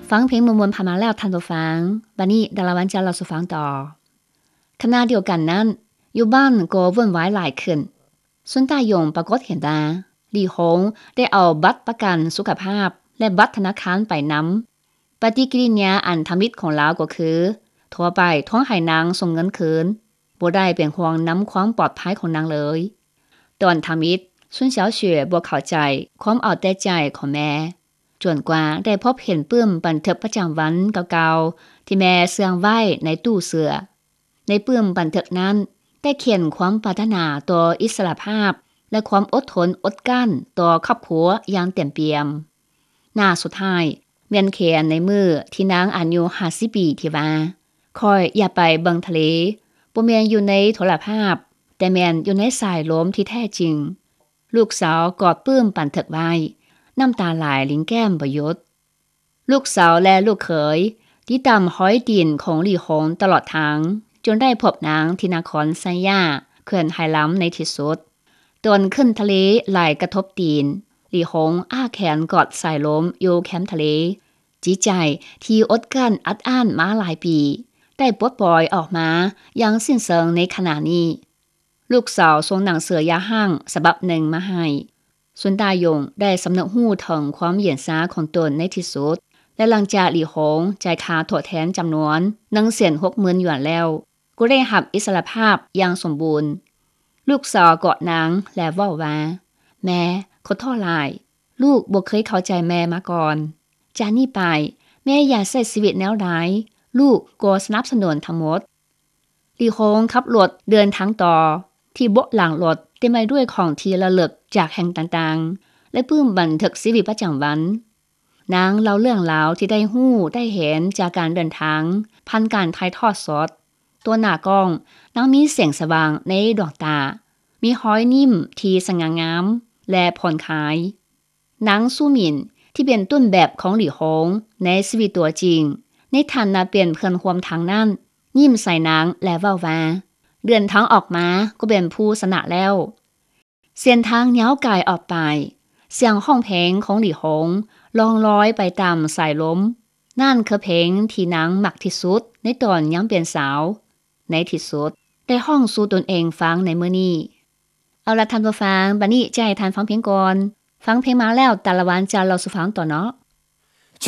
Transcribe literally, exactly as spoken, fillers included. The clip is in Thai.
ฟังเพลงมวนๆผ่านมาแล้วทันตัวฟังบัดนี้ดาราวันจะเราสู่ฟังต่อขณะเดียวกันนั้นอยู่บ้านก็วุ่นวายหลายขึ้นซุนต้ายงปรากฏเห็นว่าหลี่หงได้เอาบัตรประกันสุขภาพและบัตรธนาคารไปนำปฏิกิริยาอันทำมิตรของลาวก็คือโทรไปท้องให้นางส่งเงินคืนบ่ได้เป็นห่วงนำความปลอดภัยของนางเลยตอนทำมิตรซุนเฉาเฉวยบ่เข้าใจความเอาแต่ใจของแม่จนกว่าได้พบเห็นปื้มบันทึกประจำวันเก่าๆที่แม่เสื่องไว้ในตู้เสื้อในปื้มบันทึกนั้นได้เขียนความปรารถนาต่ออิสรภาพและความอดทนอดกลั้นต่อครอบครัวอย่างเต็มเปี่ยมหน้าสุดท้ายเมียนเขียนในมือที่นางอายุห้าสิบปีที่ว่าคอยอย่าไปเบิ่งทะเลบ่แม่นอยู่ในโทรภาพแต่แม่นอยู่ในสายลมที่แท้จริงลูกสาวกอดปื้มบันทึกไว้น้ำตาไหลลิ้นแก้มบ่หยุดลูกสาวและลูกเขยที่ตามห้อยตีนของหลี่หงตลอดทางจนได้พบนางที่นครไซย่าเขื่อนไหหลำในที่สุดตอนขึ้นทะเลไหลกระทบตีนหลี่หงอ้าแขนกอดสายลมอยู่แคมป์ทะเลจิตใจที่อดกั้นอัดอั้นมาหลายปีได้ปลดปล่อยออกมาอย่างสิ้นเชิงในขณะนี้ลูกสาวส่งหนังสือยาห้างฉบับหนึ่งมาให้ซุนตายงได้สำนึกหู้ถึงความเหยียดซ้าของตนในที่สุดและหลังจากหลี่หงจ่ายค่าทดแทนจำนวน หนึ่งแสนหกหมื่น หยวนแล้วก็ได้รับอิสรภาพอย่างสมบูรณ์ลูกสาวเกาะนางและเว้าว่าแม่ขอโทษหลายลูกบ่เคยเข้าใจแม่มาก่อนจากนี้ไปแม่อยากใช้ชีวิตแนวใดลูกก็สนับสนุนทั้งหมดหลี่หงขับรถเดินทางต่อที่เบาะหลังรถเต็มไปด้วยของที่ระลึกจากแห่งต่างๆและปื้มบันทึกชีวิตประจำวันนางเล่าเรื่องราวที่ได้หู้ได้เห็นจากการเดินทางผ่านการถ่ายทอดสดตัวหน้ากล้องนางมีเสียงสว่างในดวงตามีห้อยนิ่มที่สง่างามและผ่อนคลายนางสู้หมินที่เป็นต้นแบบของหลี่หงในชีวิตตัวจริงในฐานะเป็นเพื่อนร่วมทางนั้นยิ้มใส่นางและเว้าว่าเดินทางออกมาก็เป็นผู้ชนะแล้วเส้นทางยาวไกลออกไปเสียงห้องเพลงของหลี่หงลองลอยไปตามสายลมนั่นคือเพลงที่นางมักที่สุดในตอนยังเป็นสาวในที่สุดได้ห้องสู่ตนเองฟังในมื้อนี้เอาล่ะท่านผู้ฟังบัดนี้จะให้ท่านฟังเพลงก่อนฟังเพลงมาแล้วแต่ละวันจะเราสู่ฟังต่อเนาะ